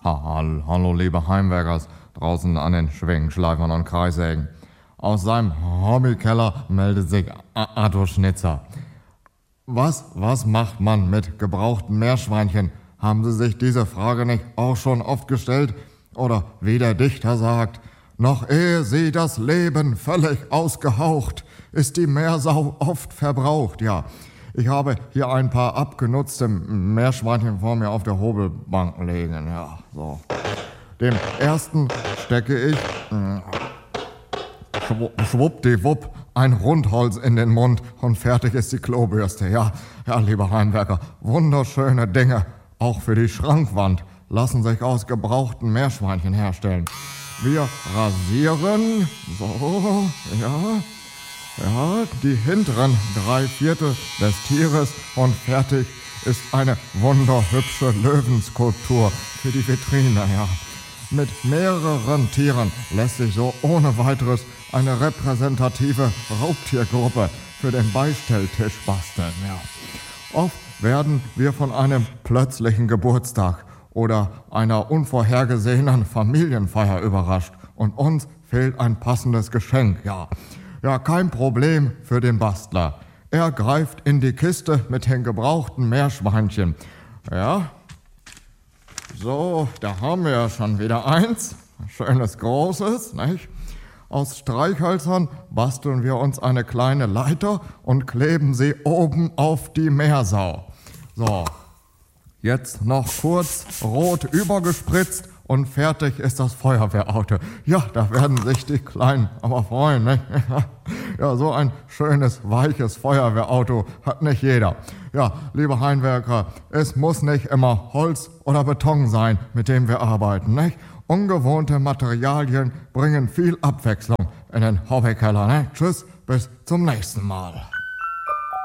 Hallo liebe Heimwerkers draußen an den Schwingenschleifern und Kreissägen. Aus seinem Hobbykeller meldet sich Arthur Schnitzer. Was macht man mit gebrauchten Meerschweinchen? Haben Sie sich diese Frage nicht auch schon oft gestellt? Oder wie der Dichter sagt, noch ehe sie das Leben völlig ausgehaucht, ist die Meersau oft verbraucht. Ja, ich habe hier ein paar abgenutzte Meerschweinchen vor mir auf der Hobelbank liegen. Ja, so. Dem ersten stecke ich schwuppdiwupp ein Rundholz in den Mund und fertig ist die Klobürste. Ja, lieber Heimwerker, wunderschöne Dinge, auch für die Schrankwand, lassen sich aus gebrauchten Meerschweinchen herstellen. Wir rasieren, so, ja, die hinteren 3/4 des Tieres und fertig ist eine wunderhübsche Löwenskulptur für die Vitrine, ja. Mit mehreren Tieren lässt sich so ohne weiteres eine repräsentative Raubtiergruppe für den Beistelltisch basteln, ja. Oft werden wir von einem plötzlichen Geburtstag oder einer unvorhergesehenen Familienfeier überrascht und uns fehlt ein passendes Geschenk, ja. Ja, kein Problem für den Bastler. Er greift in die Kiste mit den gebrauchten Meerschweinchen. Ja, so, da haben wir ja schon wieder eins. Schönes Großes, nicht? Aus Streichhölzern basteln wir uns eine kleine Leiter und kleben sie oben auf die Meersau. So, jetzt noch kurz rot übergespritzt und fertig ist das Feuerwehrauto. Ja, da werden sich die Kleinen aber freuen, ne? Ja, so ein schönes, weiches Feuerwehrauto hat nicht jeder. Ja, liebe Heimwerker, es muss nicht immer Holz oder Beton sein, mit dem wir arbeiten, nicht? Ungewohnte Materialien bringen viel Abwechslung in den Hobbykeller, ne? Tschüss, bis zum nächsten Mal.